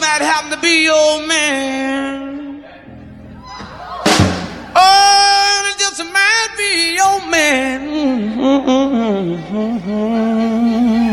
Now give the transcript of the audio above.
might happen to be your man. Oh, it just might be your man.